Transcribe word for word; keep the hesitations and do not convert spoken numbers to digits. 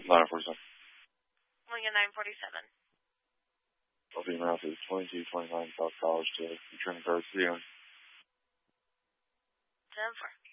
nine forty-seven. Lincoln nine forty-seven. Copy map is twenty-two twenty-nine South College to return card three on. ten four.